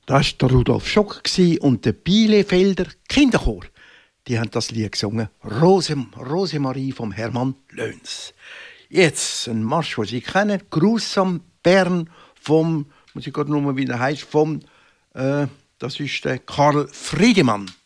Das war der Rudolf Schock und der Bielefelder Kinderchor. Die haben das Lied gesungen. Rosemarie vom Hermann Löns. Jetzt ein Marsch, den Sie kennen. Gruß am Bern vom, muss ich gerade nochmal wieder heißt, vom, das ist der Karl Friedemann.